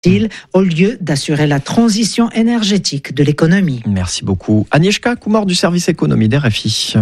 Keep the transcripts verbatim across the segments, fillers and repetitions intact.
au lieu d'assurer la transition énergétique de l'économie. Merci beaucoup. Agnieszka Kumar du service économie d'R F I.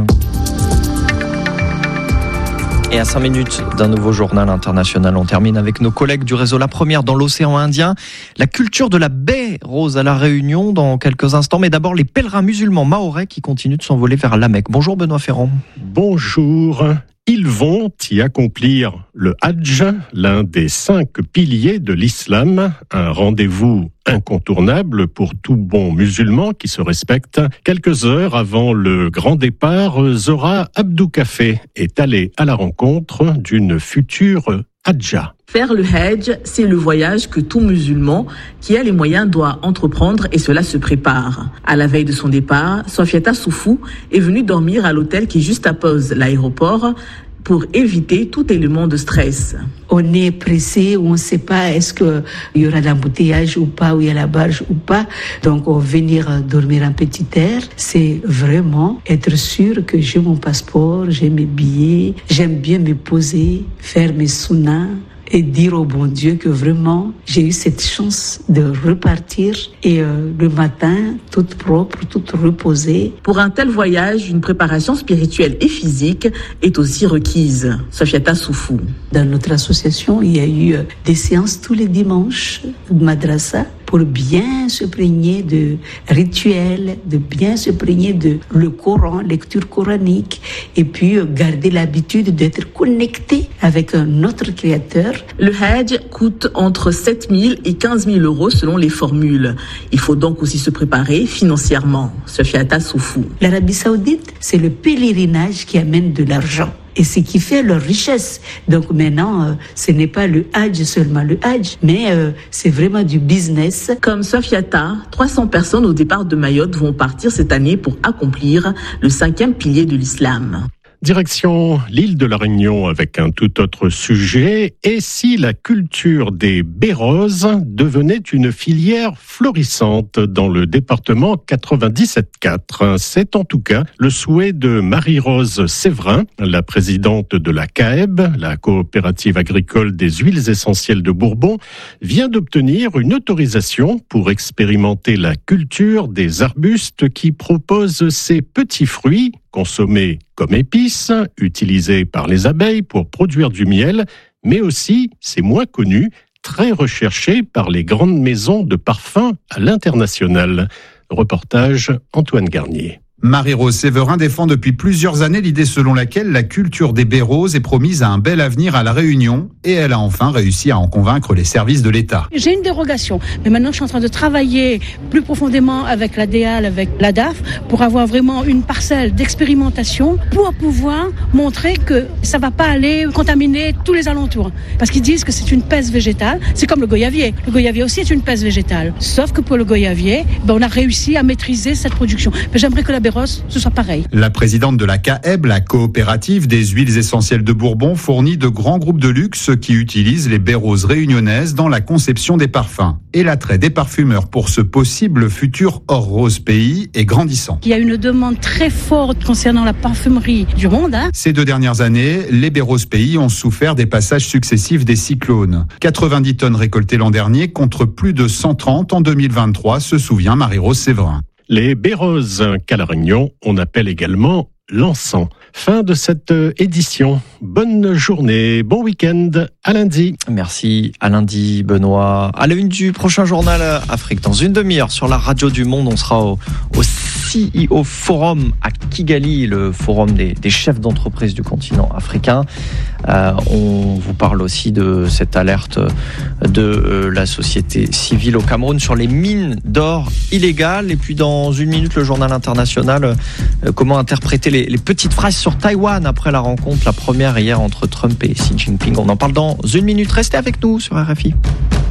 Et à cinq minutes d'un nouveau journal international, on termine avec nos collègues du réseau La Première dans l'océan Indien. La culture de la baie rose à la Réunion dans quelques instants. Mais d'abord, les pèlerins musulmans mahorais qui continuent de s'envoler vers la Mecque. Bonjour Benoît Ferrand. Bonjour. Ils vont y accomplir le Hajj, l'un des cinq piliers de l'islam, un rendez-vous incontournable pour tout bon musulman qui se respecte. Quelques heures avant le grand départ, Zora Abdou-Kafé est allée à la rencontre d'une future Hadja. Faire le Hajj, c'est le voyage que tout musulman qui a les moyens doit entreprendre et cela se prépare. À la veille de son départ, Sofiata Soufou est venue dormir à l'hôtel qui juste appose l'aéroport pour éviter tout élément de stress. On est pressé, on ne sait pas est-ce qu'il y aura l'embouteillage ou pas, ou il y a la barge ou pas. Donc, on va venir dormir en petit air. C'est vraiment être sûr que j'ai mon passeport, j'ai mes billets, j'aime bien me poser, faire mes sunnas et dire au bon Dieu que vraiment j'ai eu cette chance de repartir et euh, le matin toute propre, toute reposée. Pour un tel voyage, une préparation spirituelle et physique est aussi requise. Sofiata Soufou. Dans notre association, il y a eu euh, des séances tous les dimanches de madrasa pour bien se prégner de rituels, de bien se prégner de le Coran, lecture coranique, et puis euh, garder l'habitude d'être connecté avec un autre créateur. Le Hajj coûte entre sept mille et quinze mille euros selon les formules. Il faut donc aussi se préparer financièrement. Sofiata Soufou. L'Arabie Saoudite, c'est le pèlerinage qui amène de l'argent. Et ce qui fait leur richesse. Donc maintenant, euh, ce n'est pas le Hajj seulement le Hajj, mais euh, c'est vraiment du business. Comme Sofiata, trois cents personnes au départ de Mayotte vont partir cette année pour accomplir le cinquième pilier de l'islam. Direction l'île de la Réunion avec un tout autre sujet. Et si la culture des baies roses devenait une filière florissante dans le département quatre-vingt-dix-sept quatre? C'est en tout cas le souhait de Marie-Rose Séverin, la présidente de la C A E B, la coopérative agricole des huiles essentielles de Bourbon, vient d'obtenir une autorisation pour expérimenter la culture des arbustes qui proposent ces petits fruits consommés comme épices, utilisés par les abeilles pour produire du miel, mais aussi, c'est moins connu, très recherché par les grandes maisons de parfums à l'international. Reportage Antoine Garnier. Marie-Rose Séverin défend depuis plusieurs années l'idée selon laquelle la culture des baies roses est promise à un bel avenir à La Réunion et elle a enfin réussi à en convaincre les services de l'État. J'ai une dérogation, mais maintenant je suis en train de travailler plus profondément avec la D A L, avec la D A F, pour avoir vraiment une parcelle d'expérimentation pour pouvoir montrer que ça ne va pas aller contaminer tous les alentours. Parce qu'ils disent que c'est une peste végétale, c'est comme le goyavier. Le goyavier aussi est une peste végétale. Sauf que pour le goyavier, ben on a réussi à maîtriser cette production. Mais j'aimerais que la baie rose, ce soit pareil. La présidente de la C A E B, la coopérative des huiles essentielles de Bourbon, fournit de grands groupes de luxe qui utilisent les baies roses réunionnaises dans la conception des parfums. Et l'attrait des parfumeurs pour ce possible futur hors rose pays est grandissant. Il y a une demande très forte concernant la parfumerie du monde. Hein. Ces deux dernières années, les baies roses pays ont souffert des passages successifs des cyclones. quatre-vingt-dix tonnes récoltées l'an dernier contre plus de cent trente en deux mille vingt-trois, se souvient Marie-Rose Séverin. Les baies roses qu'à La Réunion, on appelle également l'encens. Fin de cette édition. Bonne journée, bon week-end, à lundi. Merci, à lundi Benoît. À la une du prochain journal Afrique, dans une demi-heure sur la radio du Monde, on sera au, au C E O Forum à Kigali, le forum des, des chefs d'entreprise du continent africain. Euh, on vous parle aussi de cette alerte de euh, la société civile au Cameroun sur les mines d'or illégales. Et puis dans une minute, le journal international, euh, comment interpréter les, les petites phrases sur Taïwan après la rencontre, la première hier entre Trump et Xi Jinping. On en parle dans une minute. Restez avec nous sur R F I.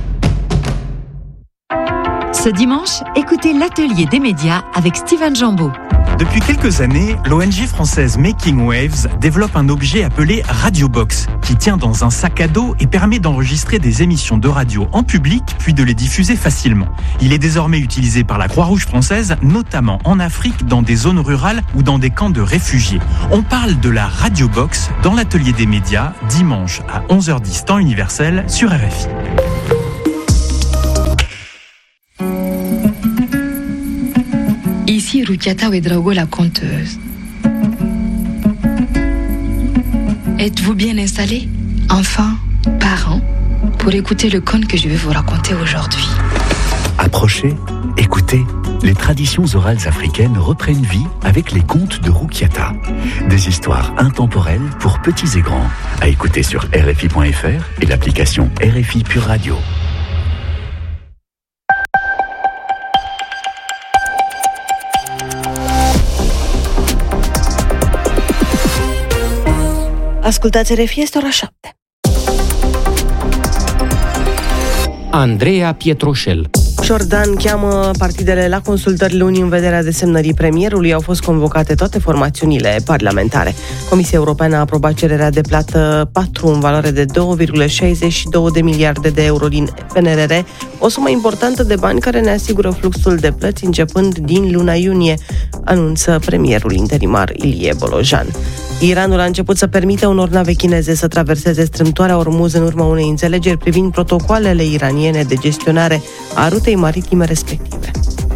Ce dimanche, écoutez l'atelier des médias avec Steven Jambeau. Depuis quelques années, l'O N G française Making Waves développe un objet appelé Radiobox, qui tient dans un sac à dos et permet d'enregistrer des émissions de radio en public, puis de les diffuser facilement. Il est désormais utilisé par la Croix-Rouge française, notamment en Afrique, dans des zones rurales ou dans des camps de réfugiés. On parle de la Radiobox dans l'atelier des médias, dimanche à onze heures dix temps universel sur R F I. Ici, Rukiata Ouedraogo, la conteuse. Êtes-vous bien installés, enfants, parents, pour écouter le conte que je vais vous raconter aujourd'hui? Approchez, écoutez, les traditions orales africaines reprennent vie avec les contes de Rukiata. Des histoires intemporelles pour petits et grands, à écouter sur R F I point F R et l'application R F I Pure Radio. Ascultați R F I, este ora șapte. Andreea Pietroșel. Jordan cheamă partidele la consultări luni în vederea desemnării premierului. Au fost convocate toate formațiunile parlamentare. Comisia Europeană a aprobat cererea de plată patru în valoare de doi virgulă șaizeci și doi de miliarde de euro din P N R R, o sumă importantă de bani care ne asigură fluxul de plăți începând din luna iunie, anunță premierul interimar Ilie Bolojan. Iranul a început să permită unor nave chineze să traverseze strâmtoarea Ormuz în urma unei înțelegeri privind protocoalele iraniene de gestionare a rutei maritime respective.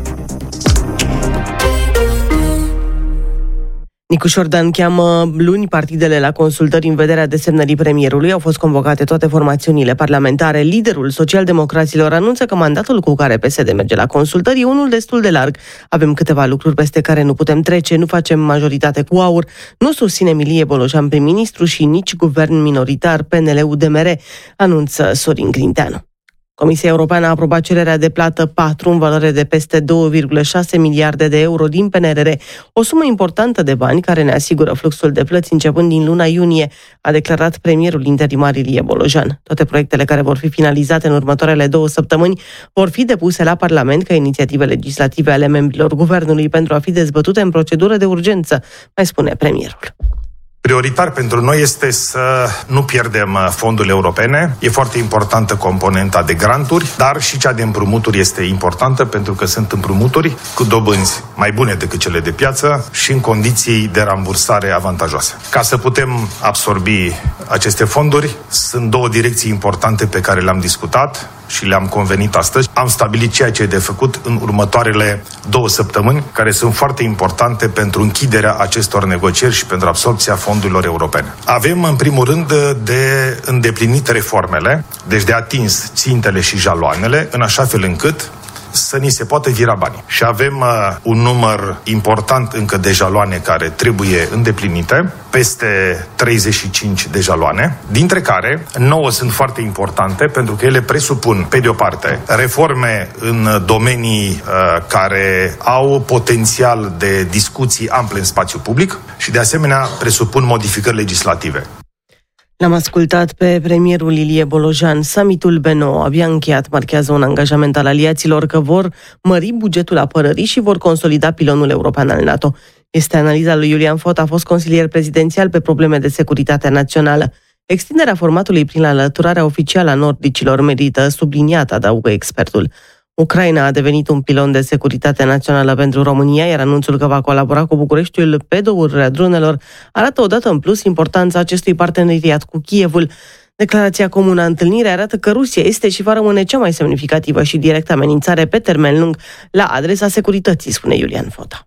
Nicu Jordan cheamă luni partidele la consultări în vederea desemnării premierului. Au fost convocate toate formațiunile parlamentare. Liderul socialdemocraților anunță că mandatul cu care P S D merge la consultări e unul destul de larg. Avem câteva lucruri peste care nu putem trece, nu facem majoritate cu aur, nu susținem Ilie Bolojan prim-ministru și nici guvern minoritar P N L U D M R, anunță Sorin Grindeanu. Comisia Europeană a aprobat cererea de plată patru în valoare de peste doi virgulă șase miliarde de euro din P N R R, o sumă importantă de bani care ne asigură fluxul de plăți începând din luna iunie, a declarat premierul interimar Ilie Bolojan. Toate proiectele care vor fi finalizate în următoarele două săptămâni vor fi depuse la Parlament ca inițiative legislative ale membrilor guvernului pentru a fi dezbătute în procedură de urgență, mai spune premierul. Prioritar pentru noi este să nu pierdem fondurile europene. E foarte importantă componenta de granturi, dar și cea de împrumuturi este importantă pentru că sunt împrumuturi cu dobânzi mai bune decât cele de piață și în condiții de rambursare avantajoase. Ca să putem absorbi aceste fonduri, sunt două direcții importante pe care le-am discutat și le-am convenit astăzi. Am stabilit ceea ce e de făcut în următoarele două săptămâni, care sunt foarte importante pentru închiderea acestor negocieri și pentru absorbția fondurilor europene. Avem, în primul rând, de îndeplinit reformele, deci de atins țintele și jaloanele, în așa fel încât să ni se poată vira banii. Și avem uh, un număr important încă de jaloane care trebuie îndeplinite, peste treizeci și cinci de jaloane, dintre care nouă sunt foarte importante pentru că ele presupun, pe de o parte, reforme în domenii uh, care au potențial de discuții ample în spațiu public și, de asemenea, presupun modificări legislative. L-am ascultat pe premierul Ilie Bolojan. Summitul B nouă abia încheiat marchează un angajament al aliaților că vor mări bugetul apărării și vor consolida pilonul european al NATO. Este analiza lui Iulian Fota, a fost consilier prezidențial pe probleme de securitate națională. Extinderea formatului prin alăturarea oficială a nordicilor merită subliniat, adaugă expertul. Ucraina a devenit un pilon de securitate națională pentru România, iar anunțul că va colabora cu Bucureștiul pe douăurile dronelor arată odată în plus importanța acestui parteneriat cu Kievul. Declarația comună întâlnire arată că Rusia este și va rămâne cea mai semnificativă și directă amenințare pe termen lung la adresa securității, spune Iulian Fota.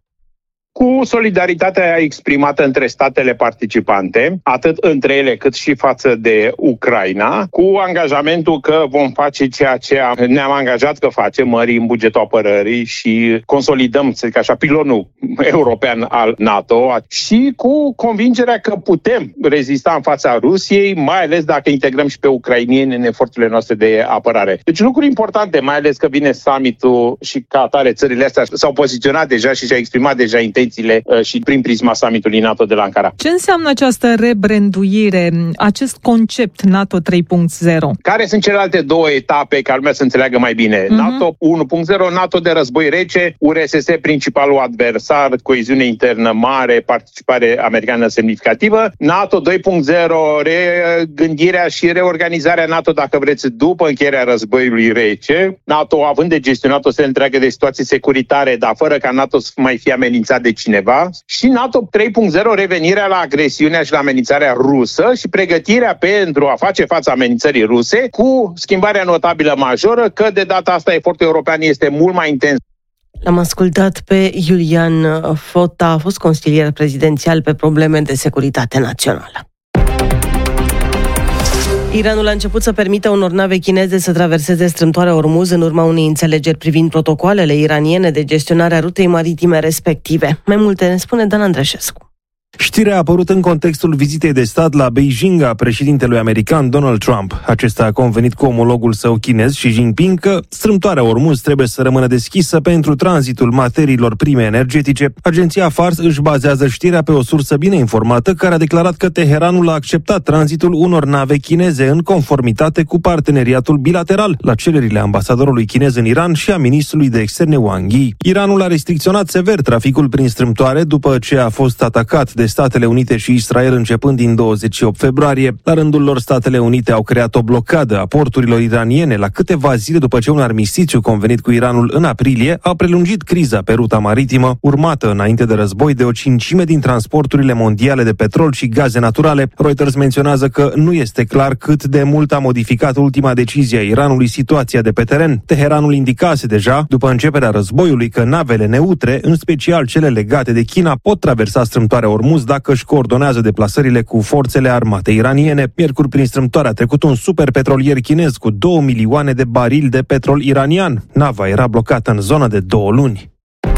Cu solidaritatea exprimată între statele participante, atât între ele cât și față de Ucraina, cu angajamentul că vom face ceea ce ne-am angajat că facem, mărim bugetul apărării și consolidăm, să zic așa, pilonul european al NATO și cu convingerea că putem rezista în fața Rusiei, mai ales dacă integrăm și pe ucrainieni în eforturile noastre de apărare. Deci lucruri importante, mai ales că vine summitul și ca atare țările astea s-au poziționat deja și și-au exprimat deja intenții și prin prisma summitului NATO de la Ankara. Ce înseamnă această rebranduire, acest concept NATO trei punct zero? Care sunt celelalte două etape ca lumea să înțeleagă mai bine? Uh-huh. NATO unu punct zero, NATO de război rece, U R S S principalul adversar, coeziune internă mare, participare americană semnificativă, NATO doi punct zero, regândirea și reorganizarea NATO, dacă vreți, după încheierea războiului rece, NATO având de gestionat o serie întreagă de situații securitare, dar fără ca NATO să mai fie amenințat de cineva, și NATO trei punct zero, revenirea la agresiunea și la amenințarea rusă și pregătirea pentru a face față amenințării ruse, cu schimbarea notabilă majoră că de data asta efortul european este mult mai intens. L-am ascultat pe Iulian Fota, a fost consilier prezidențial pe probleme de securitate națională. Iranul a început să permită unor nave chineze să traverseze strâmtoarea Ormuz în urma unei înțelegeri privind protocoalele iraniene de gestionare a rutei maritime respective. Mai multe ne spune Dan Andreșescu. Știrea a apărut în contextul vizitei de stat la Beijing a președintelui american Donald Trump. Acesta a convenit cu omologul său chinez Xi Jinping că strâmtoarea Ormuz trebuie să rămână deschisă pentru tranzitul materiilor prime energetice. Agenția Fars își bazează știrea pe o sursă bine informată care a declarat că Teheranul a acceptat tranzitul unor nave chineze în conformitate cu parteneriatul bilateral la cererile ambasadorului chinez în Iran și a ministrului de externe Wang Yi. Iranul a restricționat sever traficul prin strâmtoare după ce a fost atacat de Statele Unite și Israel începând din douăzeci și opt februarie. La rândul lor, Statele Unite au creat o blocadă a porturilor iraniene la câteva zile după ce un armistițiu convenit cu Iranul în aprilie a prelungit criza pe ruta maritimă, urmată înainte de război de o cincime din transporturile mondiale de petrol și gaze naturale. Reuters menționează că nu este clar cât de mult a modificat ultima decizie a Iranului situația de pe teren. Teheranul indicase deja, după începerea războiului, că navele neutre, în special cele legate de China, pot traversa strâmtoarea Ormuz dacă își coordonează deplasările cu forțele armate iraniene. Miercuri, prin strâmtoare a trecut un superpetrolier chinez cu două milioane de barili de petrol iranian. Nava era blocată în zonă de două luni.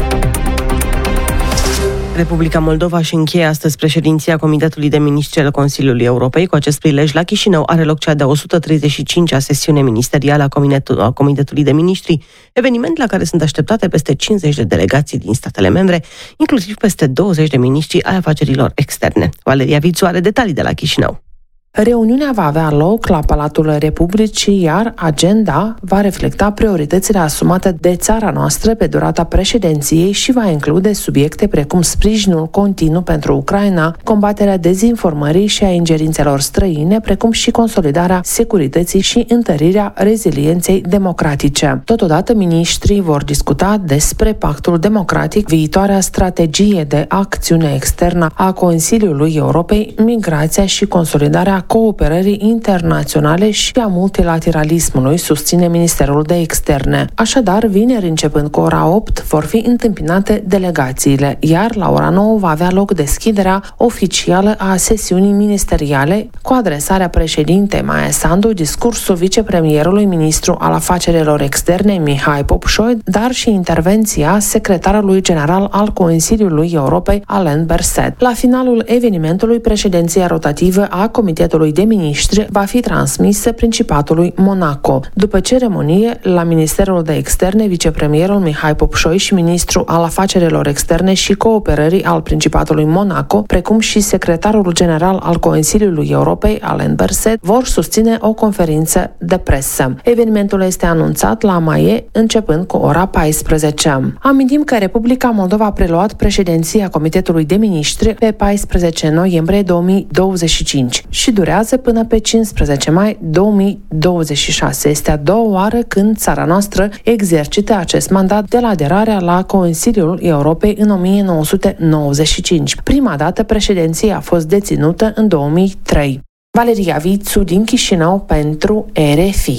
Republica Moldova își încheie astăzi președinția Comitetului de Miniștri al Consiliului Europei. Cu acest prilej, la Chișinău are loc cea de-a o sută treizeci și cincea sesiune ministerială a Comitetului de Miniștri, eveniment la care sunt așteptate peste cincizeci de delegații din statele membre, inclusiv peste douăzeci de miniștri ai afacerilor externe. Valeria Vițu are detalii de la Chișinău. Reuniunea va avea loc la Palatul Republicii, iar agenda va reflecta prioritățile asumate de țara noastră pe durata președinției și va include subiecte precum sprijinul continuu pentru Ucraina, combaterea dezinformării și a ingerințelor străine, precum și consolidarea securității și întărirea rezilienței democratice. Totodată, miniștrii vor discuta despre Pactul Democratic, viitoarea strategie de acțiune externă a Consiliului Europei, migrația și consolidarea cooperării internaționale și a multilateralismului, susține Ministerul de Externe. Așadar, vineri începând cu ora opt vor fi întâmpinate delegațiile, iar la ora nouă va avea loc deschiderea oficială a sesiunii ministeriale cu adresarea președintei Maia Sandu, discursul vicepremierului ministru al afacerilor externe Mihai Popșoi, dar și intervenția secretarului general al Consiliului Europei Alain Berset. La finalul evenimentului, președinția rotativă a Comitetului de Miniștri va fi transmisă Principatului Monaco. După ceremonie, la Ministerul de Externe, vicepremierul Mihai Popșoi și ministrul al afacerilor externe și cooperării al Principatului Monaco, precum și secretarul general al Consiliului Europei, Alain Berset, vor susține o conferință de presă. Evenimentul este anunțat la Maie, începând cu ora paisprezece. Amintim că Republica Moldova a preluat președinția Comitetului de Miniștri pe paisprezece noiembrie două mii douăzeci și cinci și durează până pe cincisprezece mai două mii douăzeci și șase. Este a doua oară când țara noastră exercită acest mandat de la aderarea la Consiliul Europei în o mie nouă sute nouăzeci și cinci. Prima dată președinția a fost deținută în două mii trei. Valeria Vițu din Chișinău pentru R F I.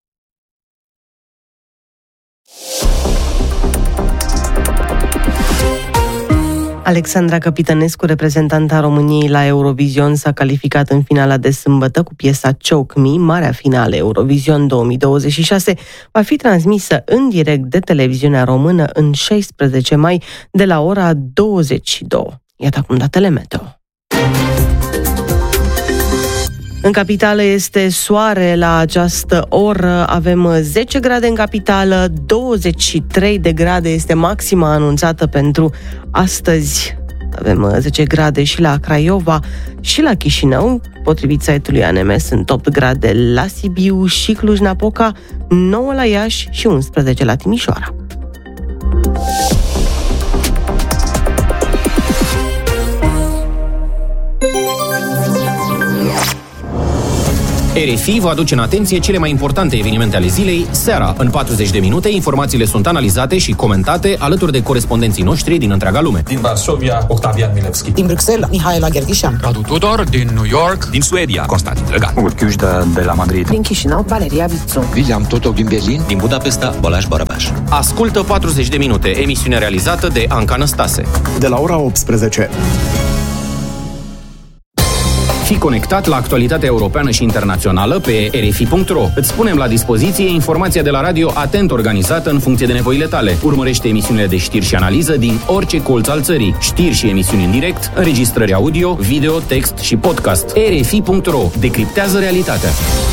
Alexandra Capitănescu, reprezentanta României la Eurovision, s-a calificat în finala de sâmbătă cu piesa Choke Me. Marea finală Eurovision două mii douăzeci și șase va fi transmisă în direct de televiziunea română în șaisprezece mai de la ora douăzeci și două. Iată acum datele meteo. În capitală este soare la această oră, avem zece grade în capitală, douăzeci și trei de grade este maxima anunțată pentru astăzi. Avem zece grade și la Craiova și la Chișinău, potrivit site-ului A N M sunt opt grade la Sibiu și Cluj-Napoca, nouă la Iași și unsprezece la Timișoara. R F I vă aduce în atenție cele mai importante evenimente ale zilei, seara. În patruzeci de minute, informațiile sunt analizate și comentate alături de corespondenții noștri din întreaga lume. Din Varsovia, Octavian Milevski. Din Bruxelles, Mihaela Gherghișan. Radu Tudor, din New York. Din Suedia, Constantin Drăgan. Urchiuș de, de la Madrid. Din Chișinău, Valeria Vițu. William Totov din Berlin. Din Budapesta, Balázs Barabás. Ascultă patruzeci de minute, emisiune realizată de Anca Năstase. De la ora optsprezece. Fii conectat la actualitatea europeană și internațională pe r f i punct r o. Îți punem la dispoziție informația de la radio atent organizată în funcție de nevoile tale. Urmărește emisiunile de știri și analiză din orice colț al țării. Știri și emisiuni în direct, înregistrări audio, video, text și podcast. r f i punct r o. Decriptează realitatea.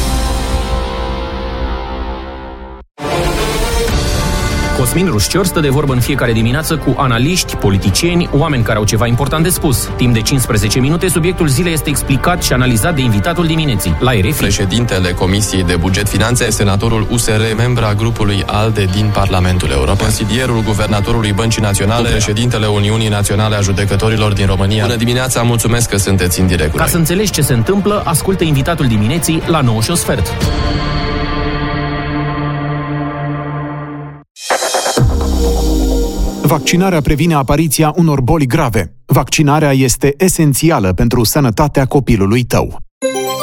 Cosmin Rușcior stă de vorbă în fiecare dimineață cu analiști, politicieni, oameni care au ceva important de spus. Timp de cincisprezece minute, subiectul zilei este explicat și analizat de invitatul dimineții, la R F I. Președintele Comisiei de Buget Finanțe, senatorul U S R, membra grupului ALDE din Parlamentul European, consilierul guvernatorului Băncii Naționale, președintele Uniunii Naționale a Judecătorilor din România. Bună dimineața, mulțumesc că sunteți în direct. Ca să înțelegi ce se întâmplă, ascultă invitatul dimineții la nouă și un sfert. Vaccinarea previne apariția unor boli grave. Vaccinarea este esențială pentru sănătatea copilului tău.